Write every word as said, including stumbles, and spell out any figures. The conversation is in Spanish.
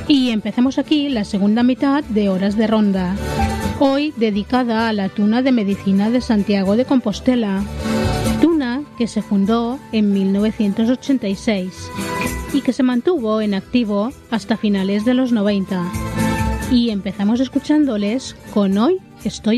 Y empezamos aquí la segunda mitad de Horas de Ronda, hoy dedicada a la Tuna de Medicina de Santiago de Compostela, Tuna que se fundó en mil novecientos ochenta y seis y que se mantuvo en activo hasta finales de los noventa. Y empezamos escuchándoles con Hoy estoy